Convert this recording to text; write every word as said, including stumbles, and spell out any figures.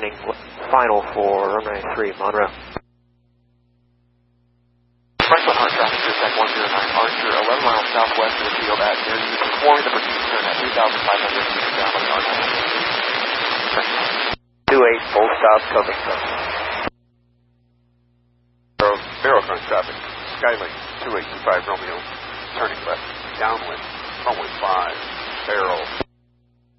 running final for runway three, Monroe. Franklin Hart traffic, Tech one zero nine, Archer, eleven miles southwest of the field at near you, performing the pursuit turn at three thousand five hundred feet down on the R nine. two eight, full stop, Covington. Barrowfront traffic, Skylink two eight two five Romeo, turning left, downwind, runway five, Barrow.